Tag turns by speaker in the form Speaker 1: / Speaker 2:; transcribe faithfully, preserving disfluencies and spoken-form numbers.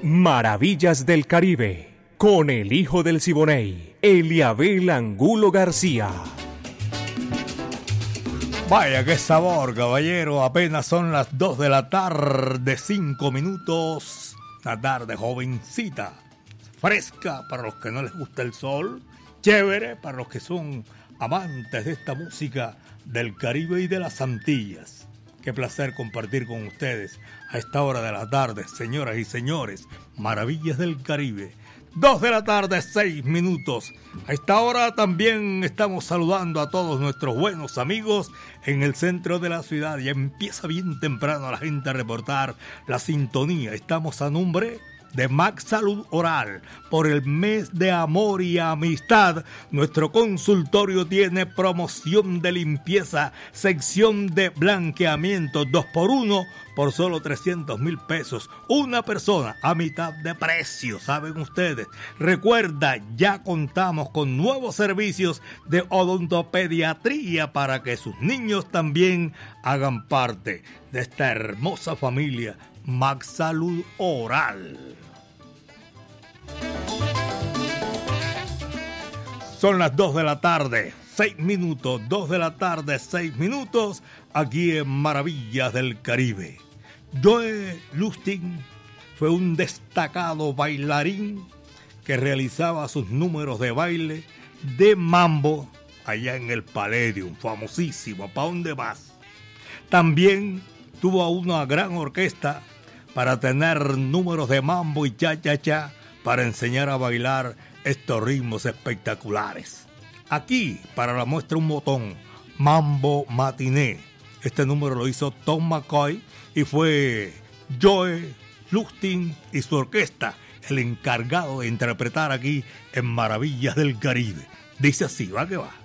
Speaker 1: Maravillas del Caribe, con el hijo del Siboney, Eliabel Angulo García.
Speaker 2: Vaya qué sabor, caballero. Apenas son las dos de la tarde, cinco minutos. La tarde jovencita, fresca para los que no les gusta el sol, chévere para los que son amantes de esta música del Caribe y de las Antillas. Qué placer compartir con ustedes a esta hora de la tarde, señoras y señores. Maravillas del Caribe. Dos de la tarde, seis minutos. A esta hora también estamos saludando a todos nuestros buenos amigos en el centro de la ciudad. Ya empieza bien temprano la gente a reportar la sintonía. Estamos a nombre de Max Salud Oral. Por el mes de amor y amistad, nuestro consultorio tiene promoción de limpieza, sección de blanqueamiento, dos por uno por solo trescientos mil pesos. Una persona a mitad de precio, saben ustedes. Recuerda, ya contamos con nuevos servicios de odontopediatría para que sus niños también hagan parte de esta hermosa familia Max Salud Oral. Son las dos de la tarde, seis minutos, dos de la tarde, seis minutos, aquí en Maravillas del Caribe. Joe Lustig fue un destacado bailarín que realizaba sus números de baile de mambo allá en el Palladium, famosísimo. ¿Para dónde vas? También tuvo una gran orquesta para tener números de mambo y cha-cha-cha para enseñar a bailar estos ritmos espectaculares. Aquí, para la muestra un botón, Mambo Matiné. Este número lo hizo Tom McCoy y fue Joe Lustig y su orquesta el encargado de interpretar aquí en Maravillas del Caribe. Dice así, va que va.